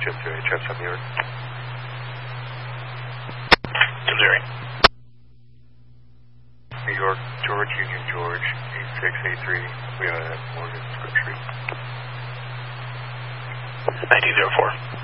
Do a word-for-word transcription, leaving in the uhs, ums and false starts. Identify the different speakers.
Speaker 1: Jet zero H F seven New York.
Speaker 2: Missouri.
Speaker 1: New York, George Union George, eight six eight three, we are at Morgan Script Street.
Speaker 2: nineteen oh four.